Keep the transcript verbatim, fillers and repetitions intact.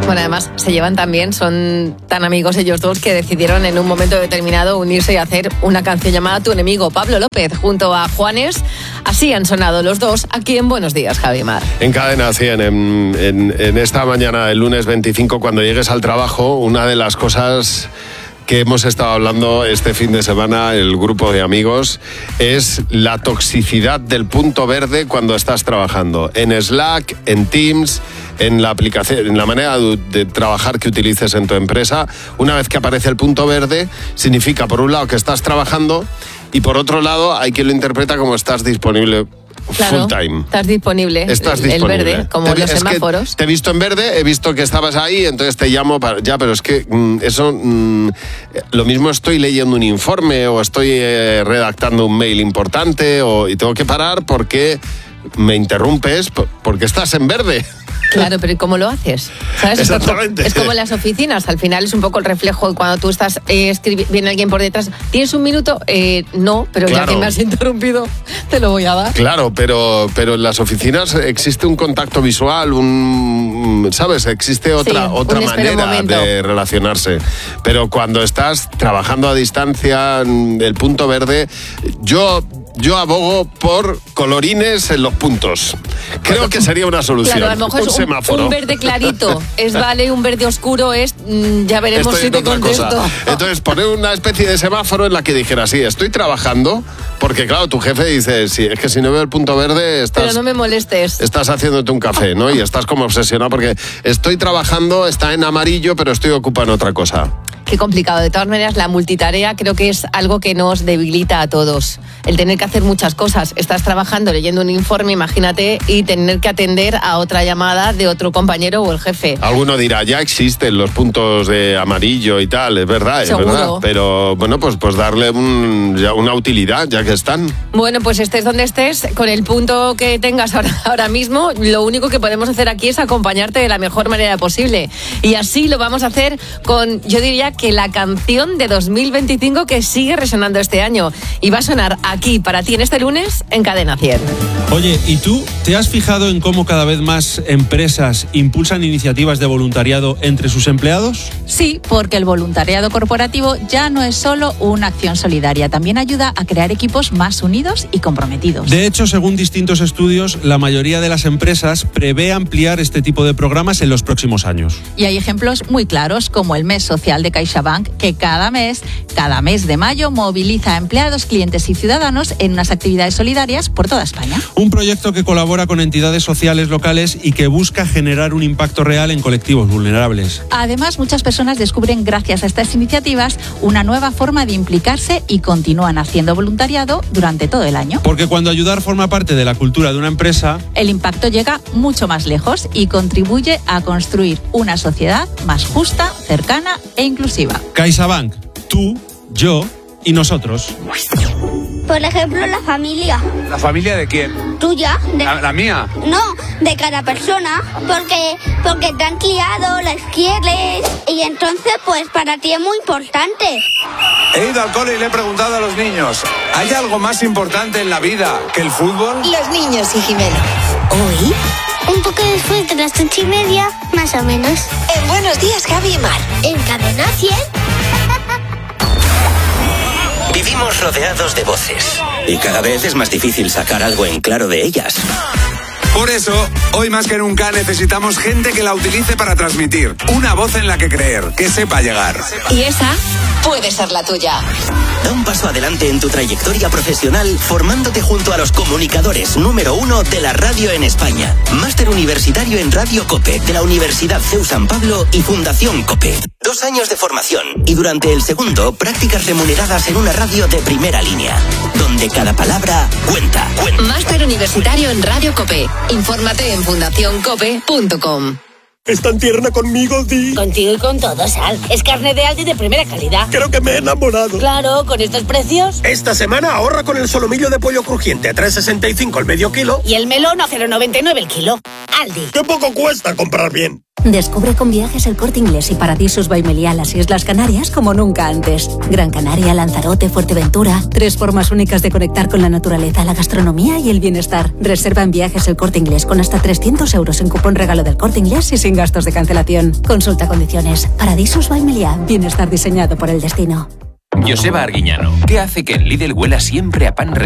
Bueno, además se llevan tan bien, son tan amigos ellos dos que decidieron en un momento determinado unirse y hacer una canción llamada Tu enemigo. Pablo López junto a Juanes, así han sonado los dos aquí en Buenos Días, Javi Mar. En Cadena cien, en, en, en esta mañana, el lunes veinticinco, cuando llegues al trabajo, una de las cosas que hemos estado hablando este fin de semana, el grupo de amigos, es la toxicidad del punto verde cuando estás trabajando. En Slack, en Teams, en la aplicación, en la manera de, de trabajar que utilices en tu empresa, una vez que aparece el punto verde, significa por un lado que estás trabajando y por otro lado hay quien lo interpreta como estás disponible. Claro, full time. Estás disponible. Estás el, disponible. El verde, como te, los semáforos. Te he visto en verde, he visto que estabas ahí, entonces te llamo para... Ya, pero es que mmm, eso... Mmm, lo mismo estoy leyendo un informe o estoy eh, redactando un mail importante o, y tengo que parar porque me interrumpes porque estás en verde. Claro, pero ¿y cómo lo haces? ¿Sabes? Exactamente. Es como en las oficinas, al final es un poco el reflejo de cuando tú estás, eh, escribi- viene alguien por detrás, ¿tienes un minuto? Eh, no, pero claro. Ya que me has interrumpido, te lo voy a dar. Claro, pero, pero en las oficinas existe un contacto visual, un, ¿sabes? Existe otra, sí, otra manera de relacionarse. Pero cuando estás trabajando a distancia, el punto verde, yo... Yo abogo por colorines en los puntos. Creo que sería una solución. Claro, a lo mejor un es semáforo. Un, un verde clarito es vale, un verde oscuro es mmm, ya veremos estoy si te contesto. Cosa. Entonces, poner una especie de semáforo en la que dijera, sí, estoy trabajando, porque claro, tu jefe dice, sí, es que si no veo el punto verde, estás... Pero no me molestes. Estás haciéndote un café, ¿no? Y estás como obsesionado porque estoy trabajando, está en amarillo, pero estoy ocupado en otra cosa. Qué complicado. De todas maneras, la multitarea creo que es algo que nos debilita a todos. El tener que hacer muchas cosas. Estás trabajando, leyendo un informe, imagínate, y tener que atender a otra llamada de otro compañero o el jefe. Alguno dirá, ya existen los puntos de amarillo y tal, es verdad, es Seguro. verdad. Pero bueno, pues, pues darle un, ya una utilidad, ya que están. Bueno, pues estés donde estés, con el punto que tengas ahora, ahora mismo, lo único que podemos hacer aquí es acompañarte de la mejor manera posible. Y así lo vamos a hacer con, yo diría que la canción de dos mil veinticinco que sigue resonando este año. Y va a sonar aquí para ti en este lunes en Cadena cien. Oye, ¿y tú te has fijado en cómo cada vez más empresas impulsan iniciativas de voluntariado entre sus empleados? Sí, porque el voluntariado corporativo ya no es solo una acción solidaria, también ayuda a crear equipos más unidos y comprometidos. De hecho, según distintos estudios, la mayoría de las empresas prevé ampliar este tipo de programas en los próximos años. Y hay ejemplos muy claros, como el Mes Social de CaixaBank, que cada mes, cada mes de mayo, moviliza a empleados, clientes y ciudadanos en unas actividades solidarias por toda España. Un proyecto que colabora con entidades sociales locales y que busca generar un impacto real en colectivos vulnerables. Además, muchas personas descubren, gracias a estas iniciativas, una nueva forma de implicarse y continúan haciendo voluntariado durante todo el año. Porque cuando ayudar forma parte de la cultura de una empresa, el impacto llega mucho más lejos y contribuye a construir una sociedad más justa, cercana e inclusiva. CaixaBank, tú, yo y nosotros. Por ejemplo, la familia. ¿La familia de quién? ¿Tuya? De... ¿La, la mía? No, de cada persona. Porque, porque te han criado, las quieres. Y entonces, pues, para ti es muy importante. He ido al cole y le he preguntado a los niños, ¿hay algo más importante en la vida que el fútbol? Los niños y Jimena. ¿Hoy? Un poco después de las ocho y media, más o menos. En Buenos Días, Javi y Mar. En Cadena cien. Vivimos rodeados de voces y cada vez es más difícil sacar algo en claro de ellas. Por eso, hoy más que nunca necesitamos gente que la utilice para transmitir. Una voz en la que creer, que sepa llegar. Y esa puede ser la tuya. Da un paso adelante en tu trayectoria profesional formándote junto a los comunicadores número uno de la radio en España. Máster universitario en Radio COPE de la Universidad CEU San Pablo y Fundación COPE. Dos años de formación y durante el segundo, prácticas remuneradas en una radio de primera línea, donde cada palabra cuenta. cuenta. Máster universitario en Radio COPE. Infórmate en fundación cope punto com. ¿Es tan tierna conmigo, Di? Contigo y con todo, Sal. Es carne de Aldi de primera calidad. Creo que me he enamorado. Claro, con estos precios. Esta semana ahorra con el solomillo de pollo crujiente a tres sesenta y cinco el medio kilo. Y el melón a cero noventa y nueve el kilo. Aldi. ¡Qué poco cuesta comprar bien! Descubre con Viajes El Corte Inglés y Paradisus by Meliá las Islas Canarias como nunca antes. Gran Canaria, Lanzarote, Fuerteventura. Tres formas únicas de conectar con la naturaleza, la gastronomía y el bienestar. Reserva en Viajes El Corte Inglés con hasta trescientos euros en cupón regalo del Corte Inglés y sin gastos de cancelación. Consulta condiciones. Paradisus by Meliá. Bienestar diseñado por el destino. Joseba Arguiñano, ¿qué hace que en Lidl huela siempre a pan recién